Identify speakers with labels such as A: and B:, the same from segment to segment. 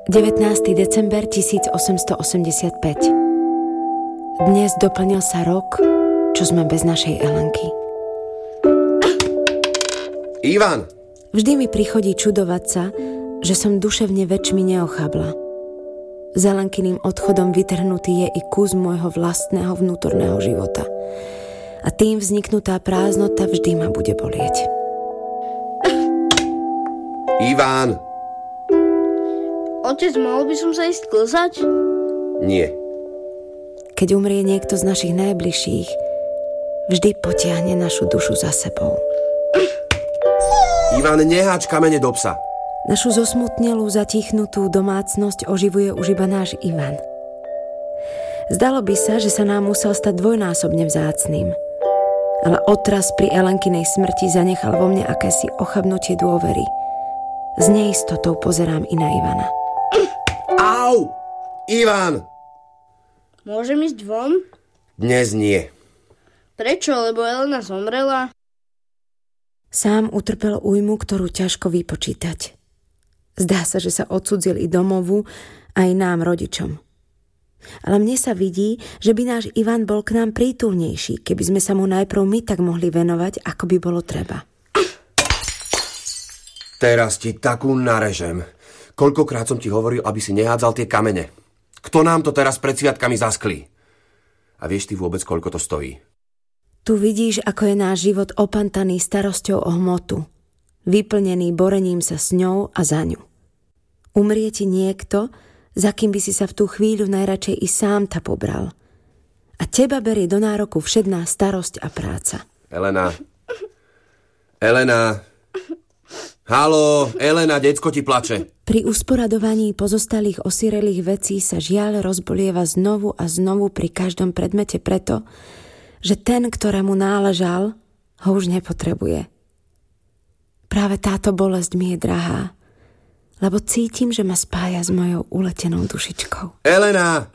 A: 19. december 1885. Dnes doplnil sa rok, čo sme bez našej Elenky.
B: Ivan!
A: Vždy mi prichodí čudovať sa, že som duševne väčšmi neochabla. S Elenkyným odchodom vytrhnutý je i kus môjho vlastného vnútorného života. A tým vzniknutá prázdnota vždy ma bude bolieť.
B: Ivan!
C: Otec, mohol by som sa ísť klzať?
B: Nie.
A: Keď umrie niekto z našich najbližších, vždy potiahne našu dušu za sebou.
B: Ivan, neháč kamene do psa.
A: Našu zosmutnelú, zatichnutú domácnosť oživuje už iba náš Ivan. Zdalo by sa, že sa nám musel stať dvojnásobne vzácnym. Ale otras pri Elenkynej smrti zanechal vo mne akési ochabnutie dôvery. S neistotou pozerám i na Ivana.
B: Au! Ivan!
C: Môžem ísť von?
B: Dnes nie.
C: Prečo? Lebo Elena zomrela?
A: Sám utrpel újmu, ktorú ťažko vypočítať. Zdá sa, že sa odcudzil i domovu, aj nám, rodičom. Ale mne sa vidí, že by náš Ivan bol k nám prítulnejší, keby sme sa mu najprv my tak mohli venovať, ako by bolo treba.
B: Teraz ti takú narežem. Koľkokrát som ti hovoril, aby si nehádzal tie kamene. Kto nám to teraz pred sviatkami zasklí? A vieš ty vôbec, koľko to stojí?
A: Tu vidíš, ako je náš život opantaný starosťou o hmotu, vyplnený borením sa s ňou a za ňu. Umrie ti niekto, za kým by si sa v tú chvíľu najradšej i sám ta pobral. A teba berie do nároku všedná starosť a práca.
B: Elena. Haló, Elena, decko ti plače.
A: Pri usporadovaní pozostalých osirelých vecí sa žiaľ rozbolieva znovu a znovu pri každom predmete preto, že ten, ktorému náležal, ho už nepotrebuje. Práve táto bolesť mi je drahá, lebo cítim, že ma spája s mojou uletenou dušičkou.
B: Elena!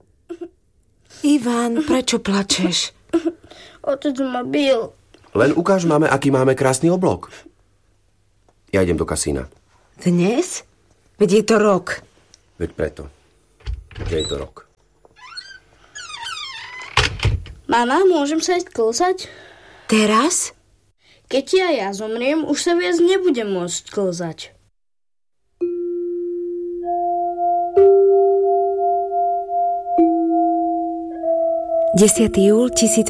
A: Ivan, prečo plačeš?
C: Otec ma bil.
B: Len ukáž máme, aký máme krásny oblok. Ja idem do kasína.
A: Dnes? Veď je to rok.
B: Veď preto. Je to rok.
C: Mama, môžem sa ísť klzať?
A: Teraz?
C: Keď ja zomriem, už sa viac nebudem môcť klzať.
A: Júl 1886.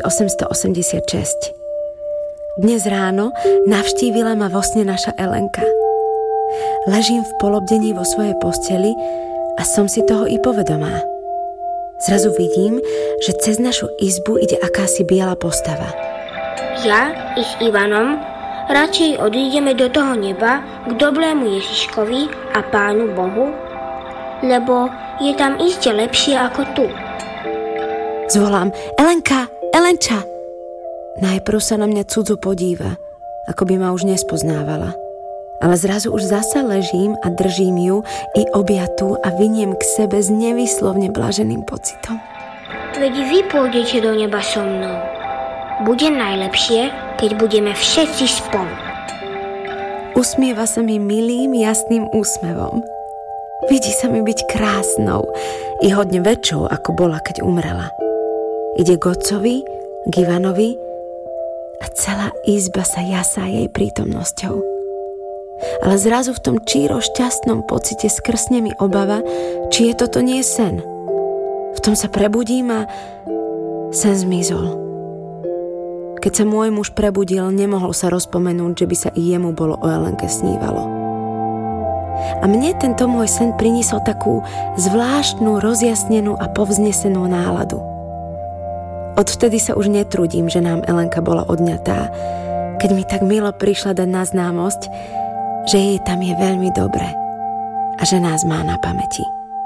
A: Dnes ráno navštívila ma vo sne naša Elenka. Ležím v polobdení vo svojej posteli a som si toho i povedomá. Zrazu vidím, že cez našu izbu ide akási biela postava.
D: Ja i s Ivanom radšej odídeme do toho neba k dobrému Ježiškovi a Pánu Bohu, lebo je tam iste lepšie ako tu.
A: Zvolám: Elenka, Elenča! Najprv sa na mňa cudzo podíva, ako by ma už nespoznávala. Ale zrazu už zasa ležím a držím ju i objatú a viniem k sebe s nevyslovne blaženým pocitom.
D: Veď vy pôjdete do neba so mnou. Bude najlepšie, keď budeme všetci spolu.
A: Usmieva sa mi milým, jasným úsmevom. Vidí sa mi byť krásnou i hodne väčšou, ako bola, keď umrela. Ide k otcovi, k Ivanovi a celá izba sa jasá jej prítomnosťou. Ale zrazu v tom číro šťastnom pocite skrsne mi obava, či je toto nie sen. V tom sa prebudím a sen zmizol. Keď sa môj muž prebudil, nemohol sa rozpomenúť, že by sa i jemu bolo o Elenke snívalo. A mne tento môj sen priniesol takú zvláštnu, rozjasnenú a povznesenú náladu. Odvtedy sa už netrúdim, že nám Elenka bola odňatá, keď mi tak milo prišla dať na známosť, že jej tam je veľmi dobre a že nás má na pamäti.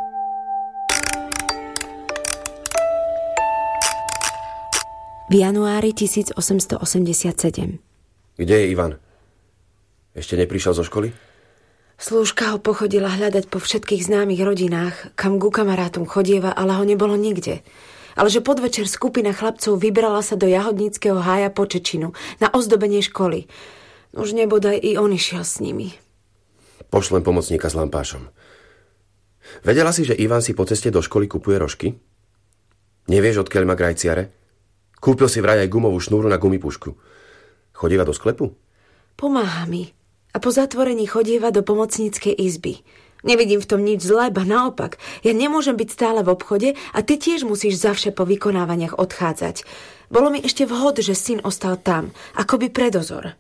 A: V januári 1887.
B: Kde je Ivan? Ešte neprišiel zo školy?
A: Slúžka ho pochodila hľadať po všetkých známych rodinách, kam ku kamarátom chodieva, ale ho nebolo nikde. Ale že podvečer skupina chlapcov vybrala sa do Jahodníckeho hája po Čečinu, na ozdobenie školy. Už nebodaj i on išiel s nimi.
B: Pošlem pomocníka s lampášom. Vedela si, že Ivan si po ceste do školy kupuje rožky? Nevieš, odkiaľ má grajciare? Kúpil si vraj aj gumovú šnúru na gumipušku. Chodíva do sklepu?
A: Pomáha mi. A po zatvorení chodieva do pomocníckej izby. Nevidím v tom nič zlé, ba naopak. Ja nemôžem byť stále v obchode a ty tiež musíš zavše po vykonávaniach odchádzať. Bolo mi ešte vhod, že syn ostal tam, akoby pre dozor.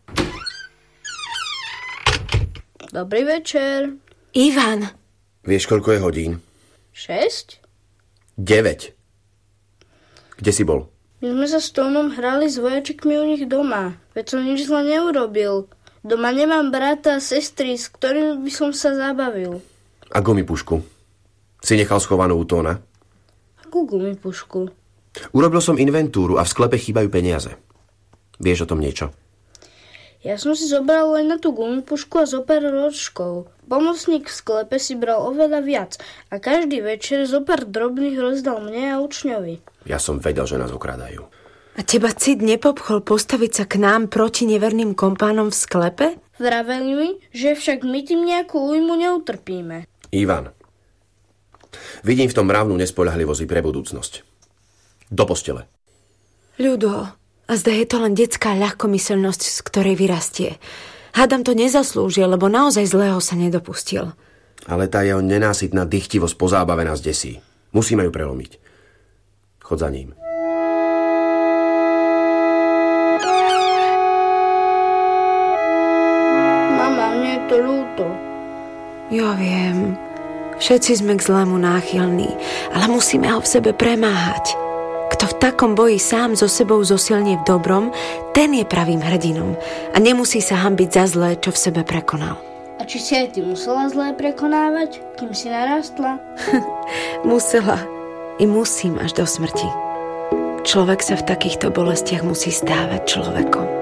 C: Dobrý večer.
A: Ivan!
B: Vieš, koľko je hodín?
C: 6?
B: 9. Kde si bol?
C: My sme sa s Tónom hrali s vojačikmi u nich doma. Veď som nič zle neurobil. Doma nemám brata a sestry, s ktorými by som sa zabavil.
B: A gumipušku? Si nechal schovanú u Tóna?
C: Akú gumipušku?
B: Urobil som inventúru a v sklepe chýbajú peniaze. Vieš o tom niečo?
C: Ja som si zobral len na tú gumipušku a zopár rožkov. Pomocník v sklepe si bral oveľa viac a každý večer zopár drobných rozdal mne a učňovi.
B: Ja som vedel, že nás okrádajú.
A: A teba cit nepopchol postaviť sa k nám proti neverným kompánom v sklepe?
C: Vraveli mi, že však my tým nejakú újmu neutrpíme.
B: Ivan, vidím v tom mravnú nespoľahlivosť pre budúcnosť. Do postele.
A: Ľudo, a zda je to len detská ľahkomyselnosť, z ktorej vyrastie. Hádam to nezaslúžil, lebo naozaj zlého sa nedopustil.
B: Ale tá jeho nenásytná dychtivosť po zábave nás desí. Musíme ju prelomiť. Chod za ním.
C: Mama, mne je to ľúto.
A: Ja viem. Všetci sme k zlému náchylní, ale musíme ho v sebe premáhať. Kto v takom boji sám so sebou zosilnie v dobrom, ten je pravým hrdinom a nemusí sa hanbiť za zlé, čo v sebe prekonal.
C: A či si aj ty musela zlé prekonávať, kým si narastla?
A: Musela. I musím až do smrti. Človek sa v takýchto bolestiach musí stávať človekom.